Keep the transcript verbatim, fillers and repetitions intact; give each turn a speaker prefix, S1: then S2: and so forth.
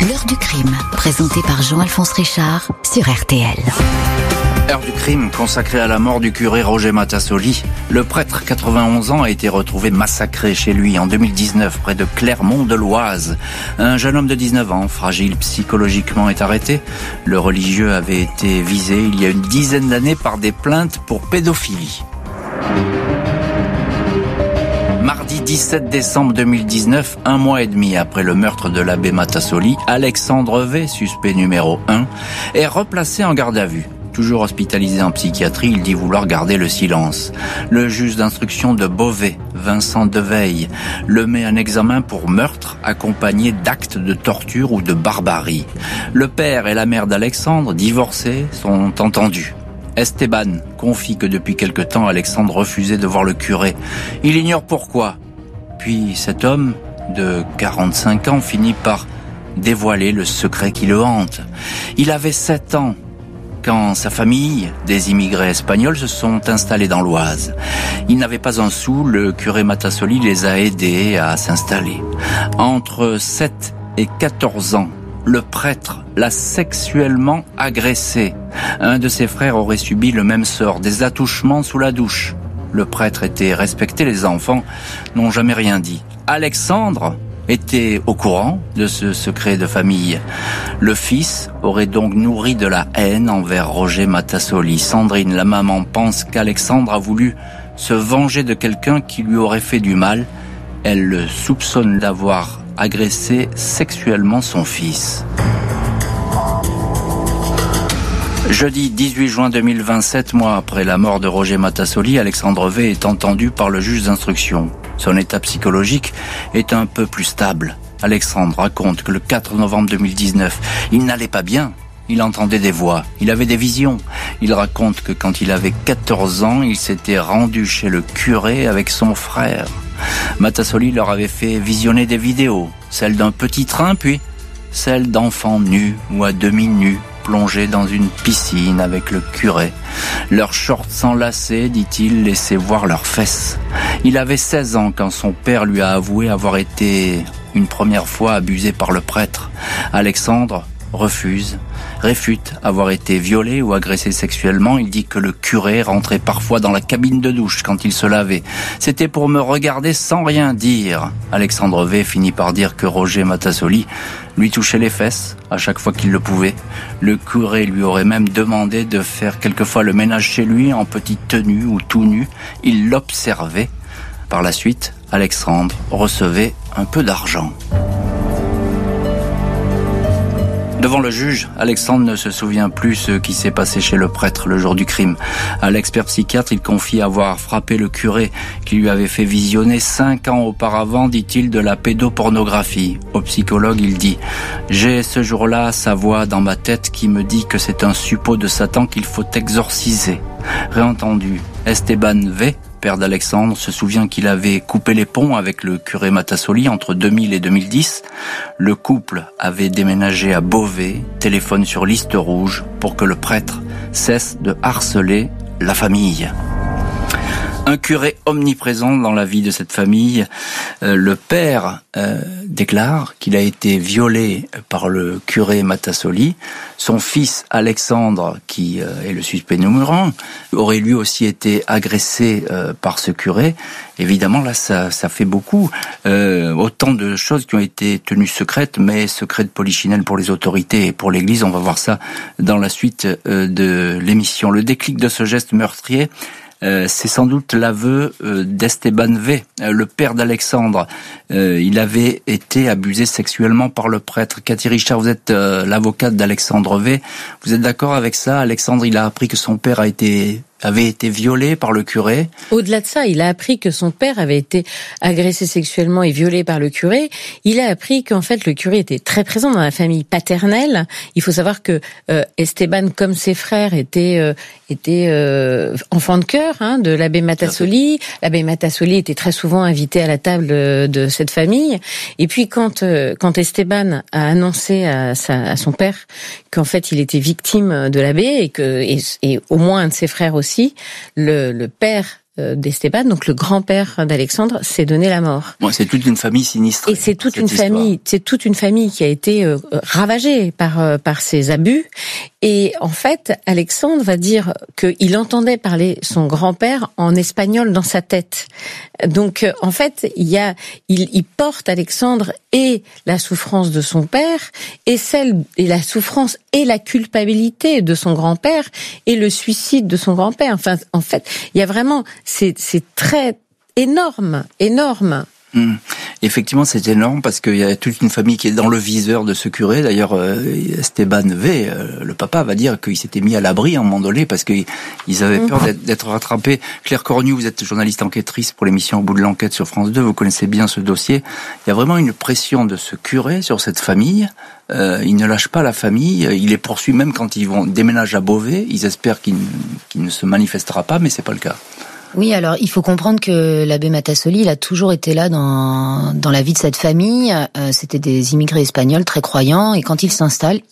S1: L'heure du crime, présentée par Jean-Alphonse Richard sur R T L.
S2: Heure du crime consacrée à la mort du curé Roger Matassoli. Le prêtre, quatre-vingt-onze ans, a été retrouvé massacré chez lui en deux mille dix-neuf, près de Clermont-de-Loise. Un jeune homme de dix-neuf ans, fragile psychologiquement, est arrêté. Le religieux avait été visé il y a une dizaine d'années par des plaintes pour pédophilie. Mardi dix-sept décembre deux mille dix-neuf, un mois et demi après le meurtre de l'abbé Matassoli, Alexandre V, suspect numéro un, est replacé en garde à vue. Toujours hospitalisé en psychiatrie, il dit vouloir garder le silence. Le juge d'instruction de Beauvais, Vincent Deveille, le met en examen pour meurtre accompagné d'actes de torture ou de barbarie. Le père et la mère d'Alexandre, divorcés, sont entendus. Esteban confie que depuis quelque temps, Alexandre refusait de voir le curé. Il ignore pourquoi. Puis cet homme, de quarante-cinq ans, finit par dévoiler le secret qui le hante. Il avait sept ans quand sa famille, des immigrés espagnols, se sont installés dans l'Oise. Il n'avait pas un sou, le curé Matassoli les a aidés à s'installer. Entre sept et quatorze ans, le prêtre l'a sexuellement agressé. Un de ses frères aurait subi le même sort, des attouchements sous la douche. Le prêtre était respecté, les enfants n'ont jamais rien dit. Alexandre était au courant de ce secret de famille. Le fils aurait donc nourri de la haine envers Roger Matassoli. Sandrine, la maman, pense qu'Alexandre a voulu se venger de quelqu'un qui lui aurait fait du mal. Elle le soupçonne d'avoir agressé sexuellement son fils. Jeudi dix-huit juin deux mille vingt, sept mois après la mort de Roger Matassoli, Alexandre V est entendu par le juge d'instruction. Son état psychologique est un peu plus stable. Alexandre raconte que le quatre novembre deux mille dix-neuf, il n'allait pas bien. Il entendait des voix, il avait des visions. Il raconte que quand il avait quatorze ans, il s'était rendu chez le curé avec son frère. Matassoli leur avait fait visionner des vidéos, celle d'un petit train, puis celle d'enfants nus ou à demi nus, plongés dans une piscine avec le curé. Leurs shorts s'enlaçaient, dit-il, laissaient voir leurs fesses. Il avait seize ans quand son père lui a avoué avoir été une première fois abusé par le prêtre. Alexandre refuse, réfute avoir été violé ou agressé sexuellement. Il dit que le curé rentrait parfois dans la cabine de douche quand il se lavait. C'était pour me regarder sans rien dire. Alexandre V finit par dire que Roger Matassoli lui touchait les fesses à chaque fois qu'il le pouvait. Le curé lui aurait même demandé de faire quelquefois le ménage chez lui en petite tenue ou tout nu. Il l'observait. Par la suite, Alexandre recevait un peu d'argent. Devant le juge, Alexandre ne se souvient plus ce qui s'est passé chez le prêtre le jour du crime. À l'expert psychiatre, il confie avoir frappé le curé qui lui avait fait visionner cinq ans auparavant, dit-il, de la pédopornographie. Au psychologue, il dit « J'ai ce jour-là sa voix dans ma tête qui me dit que c'est un suppôt de Satan qu'il faut exorciser. » Réentendu, Esteban V, père d'Alexandre, se souvient qu'il avait coupé les ponts avec le curé Matassoli entre deux mille et deux mille dix. Le couple avait déménagé à Beauvais, téléphone sur liste rouge, pour que le prêtre cesse de harceler la famille. Un curé omniprésent dans la vie de cette famille. Euh, le père euh, déclare qu'il a été violé par le curé Matassoli. Son fils Alexandre, qui euh, est le suspect numéro un, aurait lui aussi été agressé euh, par ce curé. Évidemment, là, ça, ça fait beaucoup. Euh, autant de choses qui ont été tenues secrètes, mais secrètes de polichinelle pour les autorités et pour l'Église. On va voir ça dans la suite euh, de l'émission. Le déclic de ce geste meurtrier, Euh, c'est sans doute l'aveu euh, d'Esteban V, euh, le père d'Alexandre. Euh, il avait été abusé sexuellement par le prêtre. Cathy Richard, vous êtes euh, l'avocate d'Alexandre V. Vous êtes d'accord avec ça? Alexandre, il a appris que son père a été avait été violé par le curé.
S3: Au-delà de ça, il a appris que son père avait été agressé sexuellement et violé par le curé. Il a appris qu'en fait, le curé était très présent dans la famille paternelle. Il faut savoir que euh, Esteban, comme ses frères, était euh, était euh, enfant de cœur hein, de l'abbé Matassoli. L'abbé Matassoli était très souvent invité à la table de cette famille. Et puis, quand euh, quand Esteban a annoncé à, sa, à son père qu'en fait, il était victime de l'abbé et que et, et au moins un de ses frères aussi, Le, le père euh, d'Esteban, donc le grand-père d'Alexandre, s'est donné la mort.
S2: Bon, c'est toute une famille sinistre.
S3: Et c'est toute une
S2: histoire.
S3: famille, c'est toute une famille qui a été euh, ravagée par euh, par ces abus. Et en fait, Alexandre va dire qu'il entendait parler son grand-père en espagnol dans sa tête. Donc, euh, en fait, il y a, il, il porte Alexandre et la souffrance de son père et celle et la souffrance et la culpabilité de son grand-père et le suicide de son grand-père. Enfin, en fait, il y a vraiment, c'est c'est très énorme, énorme.
S2: Mmh. Effectivement, c'est énorme parce qu'il y a toute une famille qui est dans le viseur de ce curé. D'ailleurs, euh, Esteban V, euh, le papa, va dire qu'il s'était mis à l'abri en Mandolé parce qu'ils avaient peur mmh. d'être, d'être rattrapés. Claire Cornu, vous êtes journaliste enquêtrice pour l'émission Au bout de l'enquête sur France deux. Vous connaissez bien ce dossier. Il y a vraiment une pression de ce curé sur cette famille. Euh, il ne lâche pas la famille. Il les poursuit même quand ils vont déménager à Beauvais. Ils espèrent qu'il, qu'il ne se manifestera pas, mais c'est pas le cas.
S4: Oui, alors il faut comprendre que l'abbé Matassoli, il a toujours été là dans dans la vie de cette famille. Euh, c'était des immigrés espagnols très croyants, et quand il s'installe,